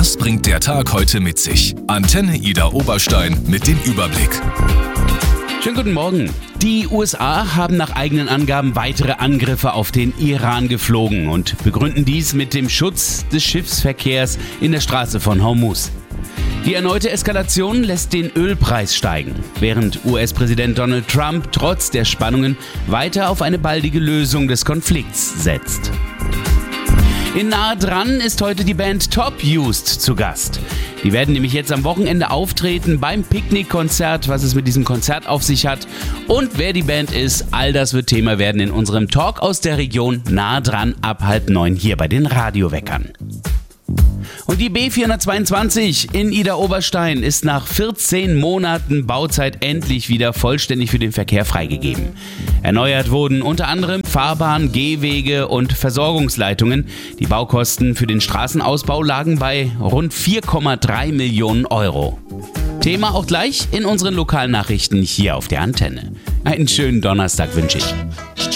Was bringt der Tag heute mit sich? Antenne Ida Oberstein mit dem Überblick. Schönen guten Morgen. Die USA haben nach eigenen Angaben weitere Angriffe auf den Iran geflogen und begründen dies mit dem Schutz des Schiffsverkehrs in der Straße von Hormuz. Die erneute Eskalation lässt den Ölpreis steigen, während US-Präsident Donald Trump trotz der Spannungen weiter auf eine baldige Lösung des Konflikts setzt. In Nahe dran ist heute die Band Top Used zu Gast. Die werden nämlich jetzt am Wochenende auftreten beim Picknickkonzert, was es mit diesem Konzert auf sich hat. Und wer die Band ist, all das wird Thema werden in unserem Talk aus der Region Nahe dran ab 8:30 hier bei den Radioweckern. Und die B422 in Ida Oberstein ist nach 14 Monaten Bauzeit endlich wieder vollständig für den Verkehr freigegeben. Erneuert wurden unter anderem Fahrbahn, Gehwege und Versorgungsleitungen. Die Baukosten für den Straßenausbau lagen bei rund 4,3 Millionen Euro. Thema auch gleich in unseren Lokalnachrichten hier auf der Antenne. Einen schönen Donnerstag wünsche ich.